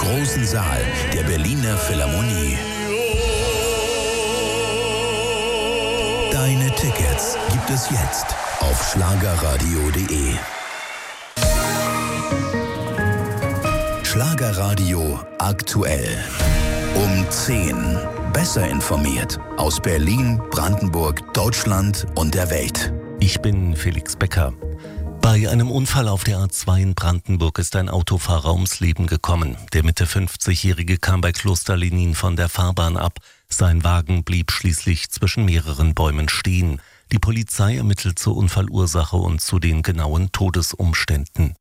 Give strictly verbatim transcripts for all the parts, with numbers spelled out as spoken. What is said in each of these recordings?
großen Saal der Berliner Philharmonie. Deine Tickets gibt es jetzt auf schlagerradio punkt de. Schlagerradio aktuell. Um zehn. Besser informiert aus Berlin, Brandenburg, Deutschland und der Welt. Ich bin Felix Becker. Bei einem Unfall auf der A zwei in Brandenburg ist ein Autofahrer ums Leben gekommen. Der Mitte fünfzigjährige kam bei Kloster Lenin von der Fahrbahn ab. Sein Wagen blieb schließlich zwischen mehreren Bäumen stehen. Die Polizei ermittelt zur Unfallursache und zu den genauen Todesumständen.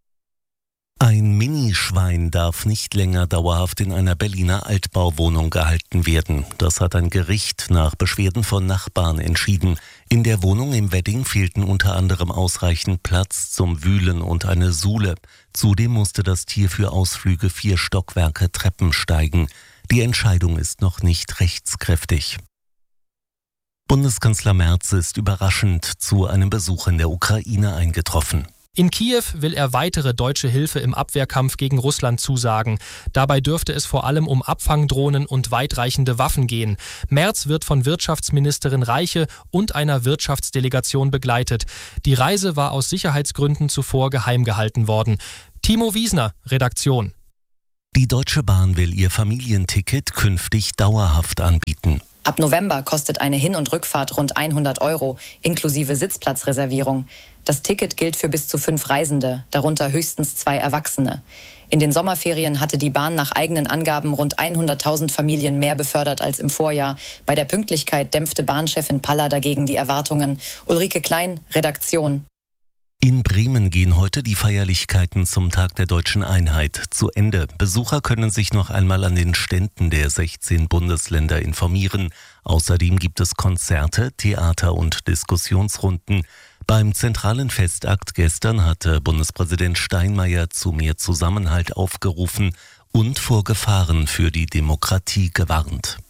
Ein Minischwein darf nicht länger dauerhaft in einer Berliner Altbauwohnung gehalten werden. Das hat ein Gericht nach Beschwerden von Nachbarn entschieden. In der Wohnung im Wedding fehlten unter anderem ausreichend Platz zum Wühlen und eine Suhle. Zudem musste das Tier für Ausflüge vier Stockwerke Treppen steigen. Die Entscheidung ist noch nicht rechtskräftig. Bundeskanzler Merz ist überraschend zu einem Besuch in der Ukraine eingetroffen. In Kiew will er weitere deutsche Hilfe im Abwehrkampf gegen Russland zusagen. Dabei dürfte es vor allem um Abfangdrohnen und weitreichende Waffen gehen. Merz wird von Wirtschaftsministerin Reiche und einer Wirtschaftsdelegation begleitet. Die Reise war aus Sicherheitsgründen zuvor geheim gehalten worden. Timo Wiesner, Redaktion. Die Deutsche Bahn will ihr Familienticket künftig dauerhaft anbieten. Ab November kostet eine Hin- und Rückfahrt rund hundert Euro, inklusive Sitzplatzreservierung. Das Ticket gilt für bis zu fünf Reisende, darunter höchstens zwei Erwachsene. In den Sommerferien hatte die Bahn nach eigenen Angaben rund hunderttausend Familien mehr befördert als im Vorjahr. Bei der Pünktlichkeit dämpfte Bahnchefin Paller dagegen die Erwartungen. Ulrike Klein, Redaktion. In Bremen gehen heute die Feierlichkeiten zum Tag der Deutschen Einheit zu Ende. Besucher können sich noch einmal an den Ständen der sechzehn Bundesländer informieren. Außerdem gibt es Konzerte, Theater und Diskussionsrunden. Beim zentralen Festakt gestern hatte Bundespräsident Steinmeier zu mehr Zusammenhalt aufgerufen und vor Gefahren für die Demokratie gewarnt.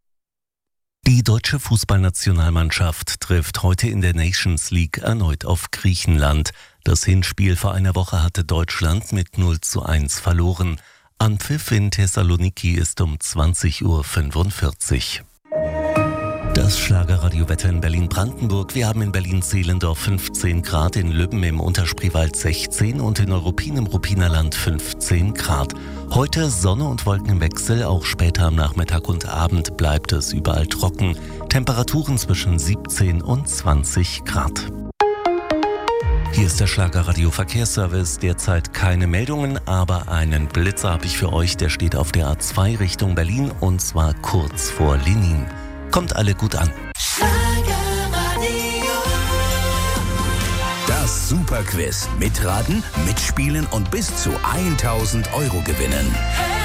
Die deutsche Fußballnationalmannschaft trifft heute in der Nations League erneut auf Griechenland. Das Hinspiel vor einer Woche hatte Deutschland mit null zu eins verloren. Anpfiff in Thessaloniki ist um zwanzig Uhr fünfundvierzig. Das Schlagerradiowetter in Berlin-Brandenburg. Wir haben in Berlin-Zehlendorf fünfzehn Grad, in Lübben im Unterspreewald sechzehn und in Neuruppin im Ruppinerland fünfzehn Grad. Heute Sonne und Wolkenwechsel, auch später am Nachmittag und Abend bleibt es überall trocken. Temperaturen zwischen siebzehn und zwanzig Grad. Hier ist der Schlagerradio Verkehrsservice. Derzeit keine Meldungen, aber einen Blitzer habe ich für euch. Der steht auf der A zwei Richtung Berlin und zwar kurz vor Lenin. Kommt alle gut an. Das Superquiz. Mitraten, mitspielen und bis zu tausend Euro gewinnen.